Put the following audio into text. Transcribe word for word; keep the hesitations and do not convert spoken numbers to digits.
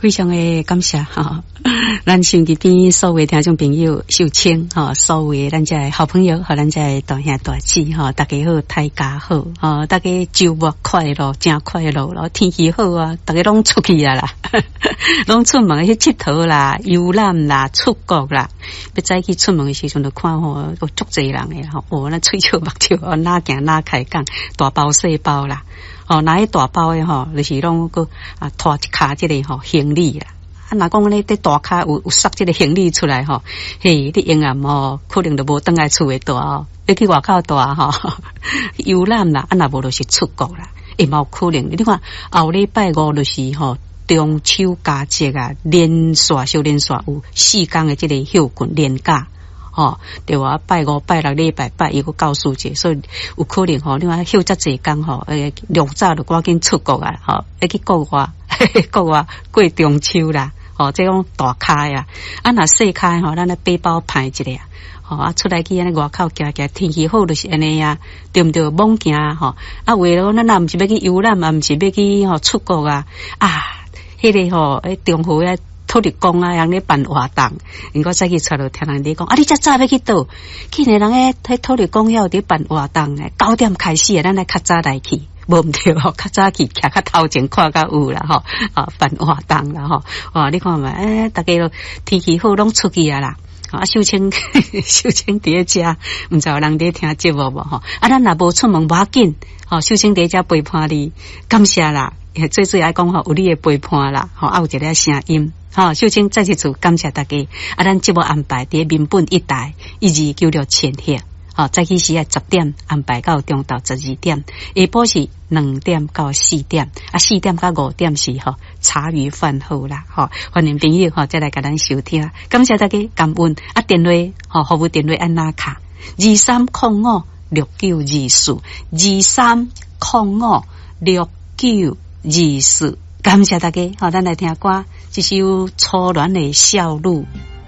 非常的感谢哈，咱手机边所有听众朋友秀清哈，所有咱这好朋友和咱这大兄大姐哈，大家好，大家好哈，大家周末快乐，真快乐咯，天气好啊，大家拢出去啊啦，拢出门去佚佗啦、游览啦、出国啦，要再去出门的时阵就看吼，有足侪人的吼，哦，咱喙笑目笑，哪行哪开讲，大包小包啦。哦，那一大包的吼，就是拢个啊拖一卡这个吼行李啦。啊，若讲咧，这大卡有有塞这个行李出来吼，嘿，你永远吼可能就无倒来厝诶大哦，要去外口大吼游览啦，啊，若无就是出国啦，会冇可能。你看后礼拜五就是吼中秋佳节啊，连续小连续有四天的这个休困连假。哦，对哇，拜五、拜六、礼拜拜一个教师节，所以有可能吼，另外休遮济天吼，诶，两早就赶紧出国啊，吼，要去国外，国外过中秋啦，吼，这种大咖呀，啊，若细咖吼，咱咧背包派一个啊，吼，啊，出来去安尼外口行行，天气好就是安尼啊，对毋对？猛行吼，啊，为了咱若毋是要去游览，嘛毋是要去吼出国啊，啊，迄个吼，诶，中华啊。土地公啊，人咧办活动，因我再去出来听人哋讲，啊，你遮早要去倒？去年人诶，喺土地公要伫办活动诶，九点开始诶，咱来较早来去，无毋对吼，较早去，徛较头前看较有啦吼，啊，办活动啦吼，哇，你看嘛，诶，大家都天气好，拢出去啊啦。啊，秀清秀清伫咧遮，毋知有人伫听节目无吼？啊，咱若无出门无要紧，吼，秀清伫遮陪伴你，感谢啦。最最爱讲吼，有你的陪伴啦，吼，啊有一个声音，吼，秀清再一次感谢大家。啊，咱节目安排伫民本一台一二九六千赫，吼，早起时啊十点安排到中昼十二点，下晡是两点到四点，啊四点到五点是吼茶余饭后啦，吼，欢迎朋友吼再来甲咱收听，感谢大家感恩。啊，电话吼服务电话按哪卡？二三零五六九二四，二三零五六九。二四，感谢大家，好，咱来听歌，这首《初恋的少女》。